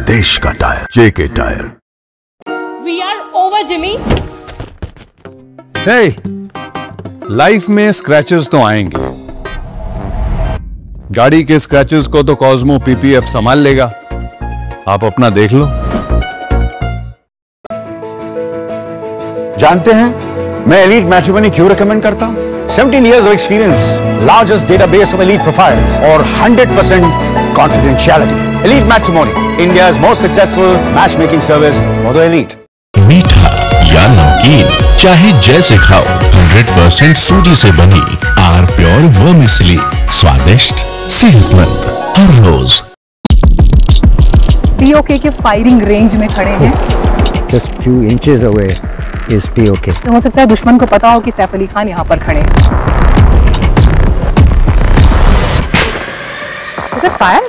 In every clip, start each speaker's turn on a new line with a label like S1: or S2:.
S1: देश का tyre, JK tyre.
S2: We are over, Jimmy.
S3: Hey, life में स्क्रैचेस तो आएंगे। गाड़ी के स्क्रैचेस को तो कॉस्मो पीपी अब संभाल लेगा। आप अपना देख लो।
S4: जानते हैं मैं एलीट मैट्रिमोनी क्यों रिकमेंड करता हूं? 17 years of experience, largest database of elite profiles, और 100% confidentiality. Elite Matrimony, India's most successful matchmaking service for the elite.
S5: मीठा या नमकीन, चाहे जैसे खाओ, 100% सूजी से बनी आर प्योर वर्मिसेली, स्वादिष्ट, सेहतमंद, हर रोज।
S6: पीओके के फायरिंग रेंज में खड़े हैं।
S7: Just few inches away is POK.
S6: तो हो सकता है दुश्मन को पता हो कि सैफ अली खान यहाँ पर खड़े हैं। Is it fire?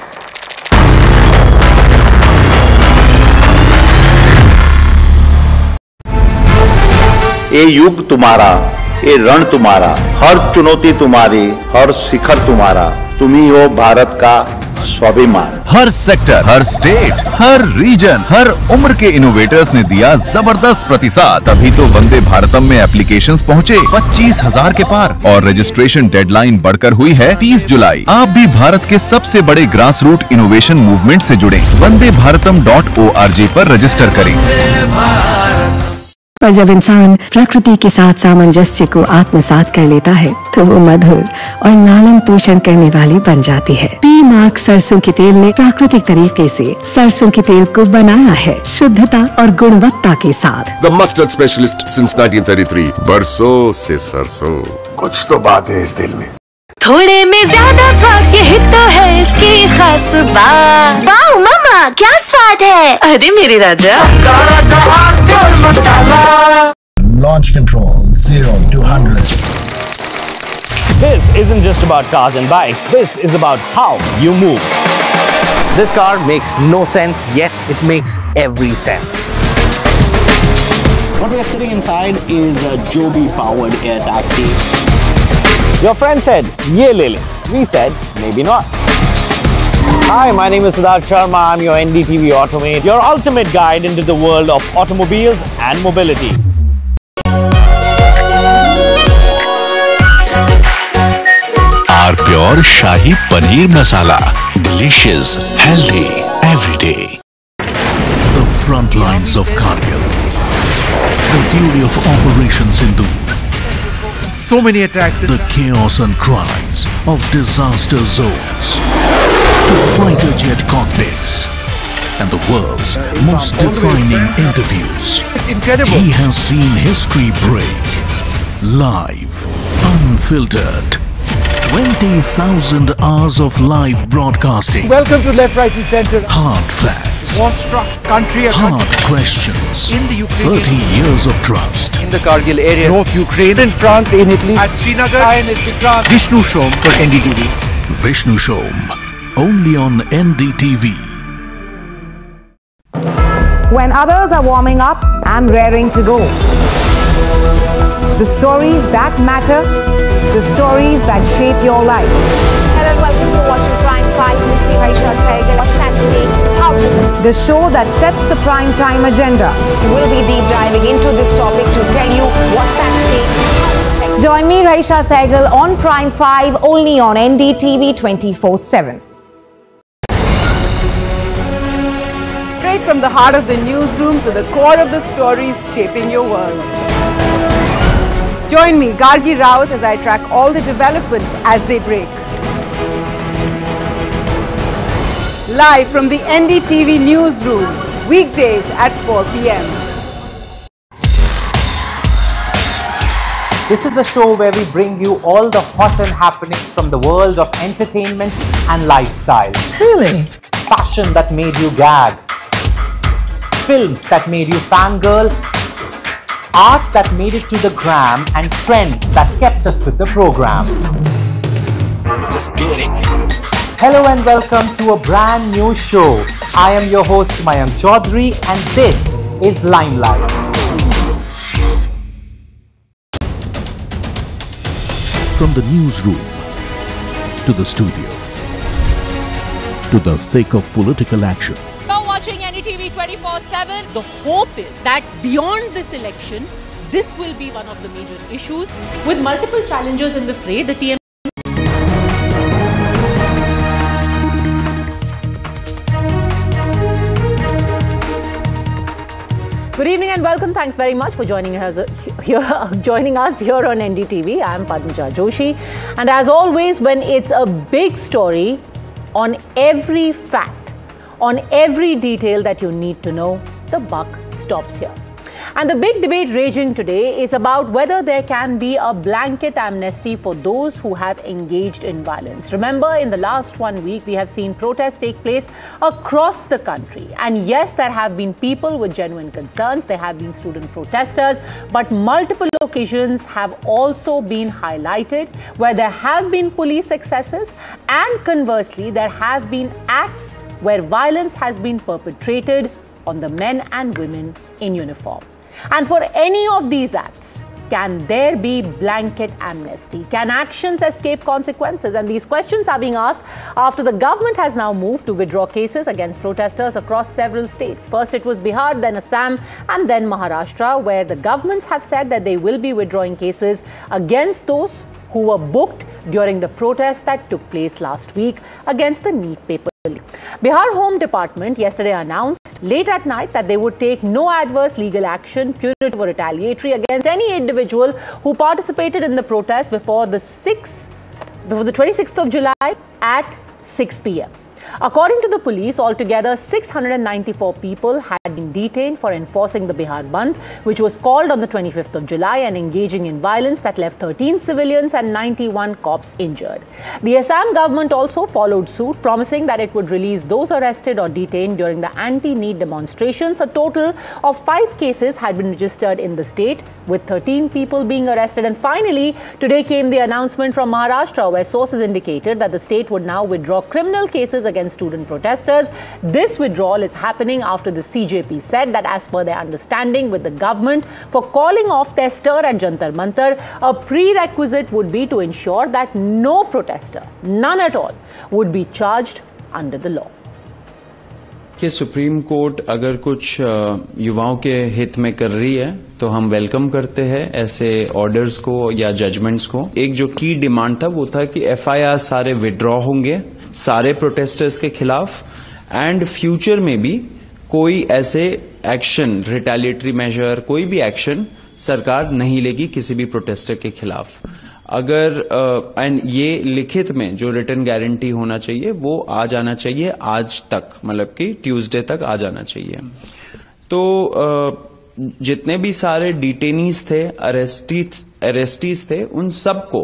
S8: ये युग तुम्हारा, ये रण तुम्हारा, हर चुनौती तुम्हारी, हर शिखर तुम्हारा, तुम ही हो भारत का स्वाभिमान।
S1: हर सेक्टर, हर स्टेट, हर रीजन, हर उम्र के इनोवेटर्स ने दिया जबरदस्त प्रतिसाद। तभी तो वंदे भारतम में एप्लीकेशंस पहुंचे 25,000 के पार और रजिस्ट्रेशन डेडलाइन बढ़कर हुई है 30 जुलाई। आप भी भारत के सबसे बड़े ग्रास रूट इनोवेशन मूवमेंट से जुड़े। vandeBharatam.org पर रजिस्टर करें।
S9: पर जब इंसान प्रकृति के साथ सामंजस्य को आत्मसात कर लेता है तो वो मधुर और लालन पोषण करने वाली बन जाती है। पी मार्क सरसों के तेल ने प्राकृतिक तरीके से सरसों के तेल को बनाया है शुद्धता और गुणवत्ता के साथ।
S10: The mustard specialist since 1933, बरसों से सरसों।
S4: कुछ तो बात है इस दिल में।
S11: थोड़े में ज्यादा स्वाद यही तो है इसकी खास बात। वाओ मामा, क्या स्वाद है? अरे मेरे राजा।
S12: Launch control 0 to 100.
S13: This isn't just about cars and bikes. This is about how you move. This car makes no sense, yet it makes every sense. What we are sitting inside is a Joby-powered air taxi. Your friend said, "Ye le le." We said, "Maybe not." Hi, my name is Siddharth Sharma. I'm your NDTV Automate, your ultimate guide into the world of automobiles and mobility.
S5: Are pure shahi paneer masala, delicious, healthy, every day. The front lines of Kargil, the fury of Operation Sindoor.
S14: So many attacks.
S5: The chaos and cries of disaster zones, to fighter jet cockpits, and the world's most defining interviews.
S14: It's incredible.
S5: He has seen history break. Live, unfiltered. 20,000 hours of live broadcasting.
S14: Welcome to Left, Right and Center.
S5: Hard facts.
S14: War-struck country.
S5: Hard questions.
S14: In the Ukraine.
S5: 30 years of trust.
S14: In the Kargil area. North Ukraine. In France. In Italy. At Srinagar. INS Vikrant. Vishnu Shom for NDTV.
S5: Vishnu Shom. Only on NDTV.
S15: When others are warming up, I'm raring to go. The stories that matter, the stories that shape your life.
S16: Hello and welcome to watching Prime 5 with me, Raisha Sehgal. What's happening? How to do?
S15: The show that sets the prime time agenda.
S16: We'll be deep diving into this topic to tell you what's at stake.
S15: Join me, Raisha Sehgal, on Prime 5 only on NDTV 24/7.
S6: Straight from the heart of the newsroom to the core of the stories shaping your world. Join me, Gargi Raut, as I track all the developments as they break. Live from the NDTV newsroom, weekdays at 4 p.m.
S13: This is the show where we bring you all the hot and happenings from the world of entertainment and lifestyle.
S14: Really?
S13: Fashion that made you gag. Films that made you fangirl. Art that made it to the gram, and trends that kept us with the program.
S5: Let's get it.
S13: Hello and welcome to a brand new show. I am your host Mayank Chaudhary and this is Limelight.
S5: From the newsroom to the studio to the thick of political action.
S2: You're watching 24/7. The hope is that beyond this election, this will be one of the major issues. With multiple challengers in the fray, the TM
S15: Good evening and welcome. Thanks very much for joining us here on NDTV. I am Padmaja Joshi. And as always, when it's a big story, on every fact, on every detail that you need to know, the buck stops here. And the big debate raging today is about whether there can be a blanket amnesty for those who have engaged in violence. Remember, in the last 1 week, we have seen protests take place across the country. And yes, there have been people with genuine concerns. There have been student protesters, but multiple occasions have also been highlighted where there have been police excesses, and conversely, there have been acts where violence has been perpetrated on the men and women in uniform. And for any of these acts, can there be blanket amnesty? Can actions escape consequences? And these questions are being asked after the government has now moved to withdraw cases against protesters across several states. First it was Bihar, then Assam, and then Maharashtra, where the governments have said that they will be withdrawing cases against those who were booked during the protests that took place last week against the NEET paper. Bihar Home Department yesterday announced late at night that they would take no adverse legal action, punitive or retaliatory, against any individual who participated in the protest before the 26th of July at 6 p.m. According to the police, altogether 694 people had been detained for enforcing the Bihar Bandh, which was called on the 25th of July and engaging in violence that left 13 civilians and 91 cops injured. The Assam government also followed suit, promising that it would release those arrested or detained during the anti-NEET demonstrations. A total of 5 cases had been registered in the state, with 13 people being arrested. And finally, today came the announcement from Maharashtra, where sources indicated that the state would now withdraw criminal cases against student protesters. This withdrawal is happening after the CJP said that, as per their understanding with the government for calling off their stir at Jantar Mantar, a prerequisite would be to ensure that no protester, none at all, would be charged under the law.
S17: कि supreme court अगर कुछ युवाओं के हित में कर रही है तो हम वेलकम करते हैं ऐसे ऑर्डर्स को या जजमेंट्स को। एक जो की डिमांड था वो था कि एफआईआर सारे विड्रॉ होंगे सारे प्रोटेस्टर्स के खिलाफ, एंड फ्यूचर में भी कोई ऐसे एक्शन, रिटेलिएटरी मेजर, कोई भी एक्शन सरकार नहीं लेगी किसी भी प्रोटेस्टर के खिलाफ। अगर एंड ये लिखित में जो रिटर्न गारंटी होना चाहिए वो आ जाना चाहिए आज तक, मतलब कि ट्यूसडे तक आ जाना चाहिए। तो जितने भी सारे डिटेनीज थे, अरेस्टीज थे, उन सबको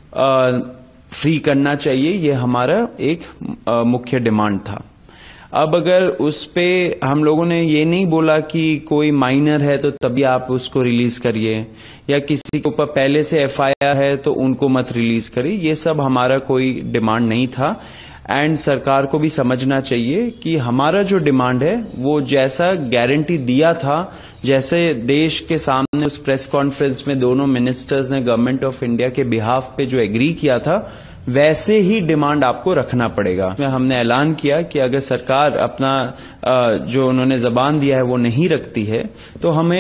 S17: फ्री करना चाहिए, ये हमारा एक मुख्य डिमांड था। अब अगर उस पे हम लोगों ने ये नहीं बोला कि कोई माइनर है तो तभी आप उसको रिलीज करिए, या किसी के ऊपर पहले से एफआईआर है तो उनको मत रिलीज करिए, ये सब हमारा कोई डिमांड नहीं था। एंड सरकार को भी समझना चाहिए कि हमारा जो डिमांड है वो जैसा गारंटी दिया था, जैसे देश के सामने उस प्रेस कॉन्फ्रेंस में दोनों मिनिस्टर्स ने गवर्नमेंट ऑफ इंडिया के बिहाफ पे जो एग्री किया था, वैसे ही डिमांड आपको रखना पड़ेगा। हमने ऐलान किया कि अगर सरकार अपना जो उन्होंने जबान दिया है वो नहीं रखती है तो हम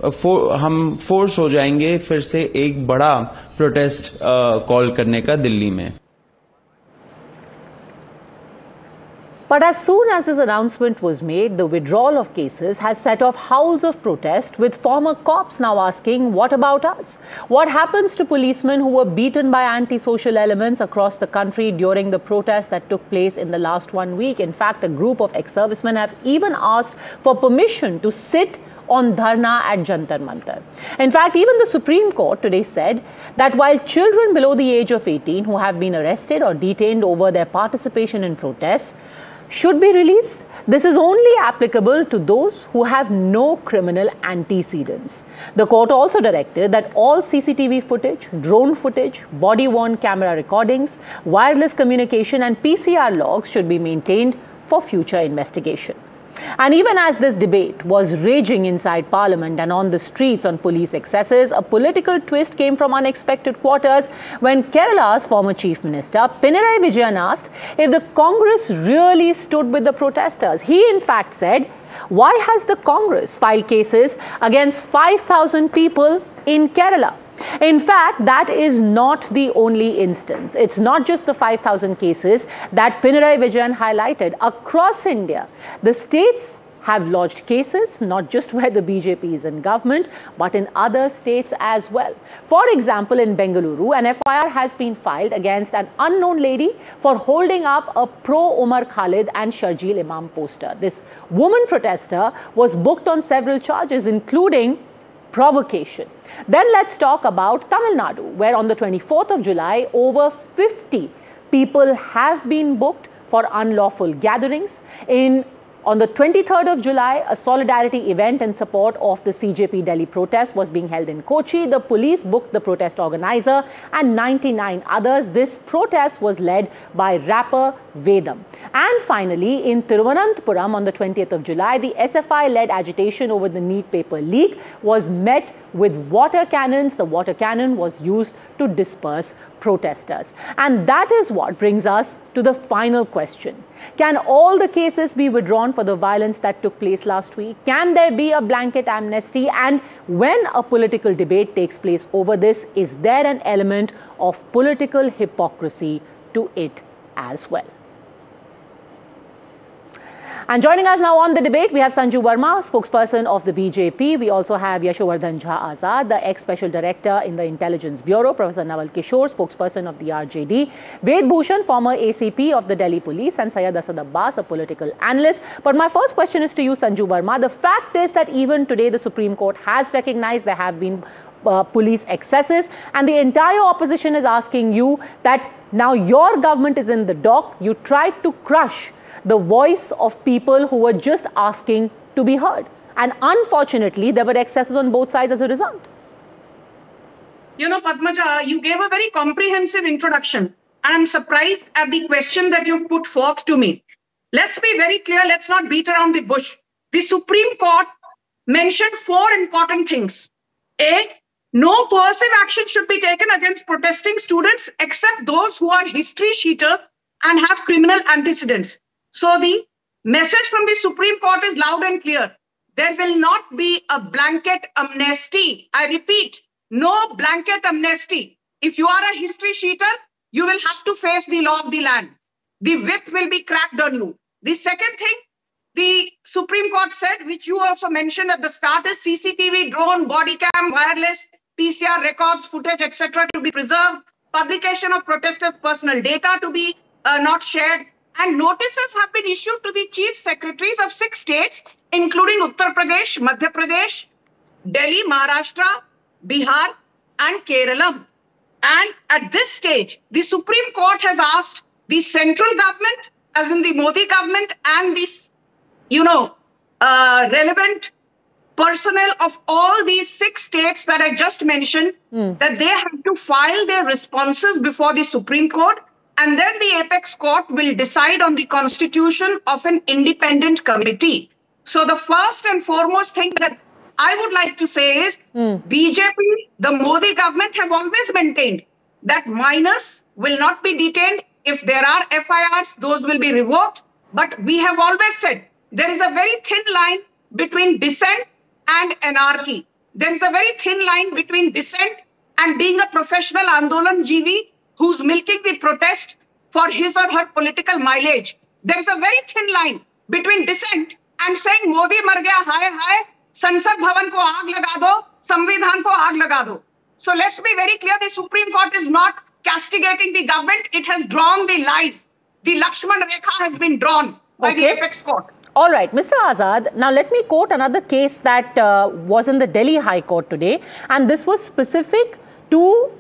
S17: फोर्स हो जाएंगे फिर से एक बड़ा प्रोटेस्ट कॉल करने का दिल्ली में।
S15: But as soon as this announcement was made, the withdrawal of cases has set off howls of protest, with former cops now asking, what about us? What happens to policemen who were beaten by anti-social elements across the country during the protests that took place in the last 1 week? In fact, a group of ex-servicemen have even asked for permission to sit on dharna at Jantar Mantar. In fact, even the Supreme Court today said that while children below the age of 18 who have been arrested or detained over their participation in protests should be released, this is only applicable to those who have no criminal antecedents. The court also directed that all CCTV footage, drone footage, body-worn camera recordings, wireless communication and PCR logs should be maintained for future investigation. And even as this debate was raging inside Parliament and on the streets on police excesses, a political twist came from unexpected quarters when Kerala's former Chief Minister Pinarayi Vijayan asked if the Congress really stood with the protesters. He in fact said, "Why has the Congress filed cases against 5,000 people in Kerala?" In fact, that is not the only instance. It's not just the 5,000 cases that Pinarayi Vijayan highlighted. Across India, the states have lodged cases, not just where the BJP is in government, but in other states as well. For example, in Bengaluru, an FIR has been filed against an unknown lady for holding up a pro-Umar Khalid and Sharjeel Imam poster. This woman protester was booked on several charges, including provocation. Then let's talk about Tamil Nadu, where on the 24th of July, over 50 people have been booked for unlawful gatherings. On the 23rd of July, a solidarity event in support of the CJP Delhi protest was being held in Kochi. The police booked the protest organizer and 99 others. This protest was led by rapper Vedam. And finally, in Thiruvananthapuram on the 20th of July, the SFI-led agitation over the NEET paper leak was met with water cannons. The water cannon was used to disperse protesters. And that is what brings us to the final question. Can all the cases be withdrawn for the violence that took place last week? Can there be a blanket amnesty? And when a political debate takes place over this, is there an element of political hypocrisy to it as well? And joining us now on the debate, we have Sanju Verma, spokesperson of the BJP. We also have Yashowardhan Jha Azad, the ex-special director in the Intelligence Bureau, Professor Naval Kishore, spokesperson of the RJD, Ved Bhushan, former ACP of the Delhi Police, and Syed Asad Abbas, a political analyst. But my first question is to you, Sanju Verma. The fact is that even today, the Supreme Court has recognized there have been police excesses, and the entire opposition is asking you that now your government is in the dock. You tried to crush the voice of people who were just asking to be heard. And unfortunately, there were excesses on both sides as a result.
S18: You know, Padmaja, you gave a very comprehensive introduction. And I'm surprised at the question that you've put forth to me. Let's be very clear. Let's not beat around the bush. The Supreme Court mentioned 4 important things. A, no coercive action should be taken against protesting students except those who are history cheaters and have criminal antecedents. So the message from the Supreme Court is loud and clear. There will not be a blanket amnesty. I repeat, no blanket amnesty. If you are a history cheater, you will have to face the law of the land. The whip will be cracked on you. The second thing the Supreme Court said, which you also mentioned at the start, is CCTV, drone, body cam, wireless, PCR records, footage, etc. to be preserved, publication of protesters' personal data to be not shared. And notices have been issued to the chief secretaries of 6 states, including Uttar Pradesh, Madhya Pradesh, Delhi, Maharashtra, Bihar, and Kerala. And at this stage, the Supreme Court has asked the central government, as in the Modi government, and this, relevant personnel of all these 6 states that I just mentioned, that they have to file their responses before the Supreme Court. And then the apex court will decide on the constitution of an independent committee. So the first and foremost thing that I would like to say is BJP, the Modi government have always maintained that minors will not be detained. If there are FIRs, those will be revoked. But we have always said there is a very thin line between dissent and anarchy. There is a very thin line between dissent and being a professional Andolan Jeevi who's milking the protest for his or her political mileage. There is a very thin line between dissent and saying Modi mar gaya, hai hai, Sansad Bhavan ko aag laga do, Samvidhan ko aag laga do. So let's be very clear, the Supreme Court is not castigating the government. It has drawn the line. The Lakshman Rekha has been drawn by the apex court.
S15: All right, Mr. Azad, now let me quote another case that was in the Delhi High Court today, and this was specific to